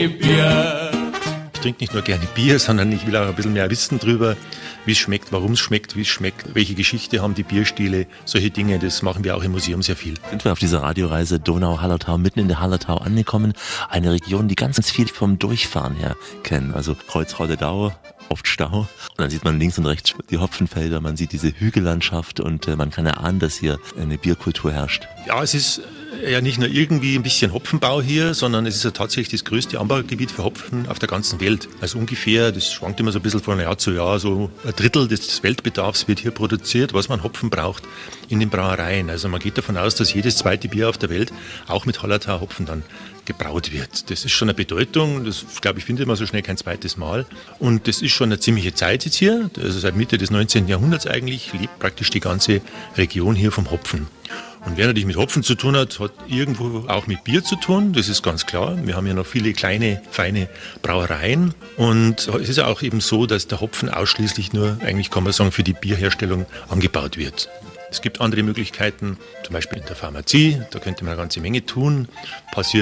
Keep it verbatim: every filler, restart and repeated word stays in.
Bier. Ich trinke nicht nur gerne Bier, sondern ich will auch ein bisschen mehr wissen drüber, wie es schmeckt, warum es schmeckt, wie es schmeckt, welche Geschichte haben die Bierstile, solche Dinge, das machen wir auch im Museum sehr viel. Sind wir auf dieser Radioreise Donau-Hallertau, mitten in der Hallertau angekommen, eine Region, die ganz, ganz viel vom Durchfahren her kennen, also Kreuzrolle-Dau, oft Stau. Und dann sieht man links und rechts die Hopfenfelder, man sieht diese Hügellandschaft und äh, man kann erahnen, dass hier eine Bierkultur herrscht. Ja, es ist ja nicht nur irgendwie ein bisschen Hopfenbau hier, sondern es ist ja tatsächlich das größte Anbaugebiet für Hopfen auf der ganzen Welt. Also ungefähr, das schwankt immer so ein bisschen von Jahr zu Jahr, so ein Drittel des Weltbedarfs wird hier produziert, was man Hopfen braucht in den Brauereien. Also man geht davon aus, dass jedes zweite Bier auf der Welt auch mit Hallertau Hopfen dann gebraut wird. Das ist schon eine Bedeutung, das glaube ich findet man so schnell kein zweites Mal. Und das ist schon eine ziemliche Zeit jetzt hier, also seit Mitte des neunzehnten Jahrhunderts eigentlich, lebt praktisch die ganze Region hier vom Hopfen. Und wer natürlich mit Hopfen zu tun hat, hat irgendwo auch mit Bier zu tun, das ist ganz klar. Wir haben ja noch viele kleine, feine Brauereien und es ist auch eben so, dass der Hopfen ausschließlich nur, eigentlich kann man sagen, für die Bierherstellung angebaut wird. Es gibt andere Möglichkeiten, zum Beispiel in der Pharmazie, da könnte man eine ganze Menge tun. Passiert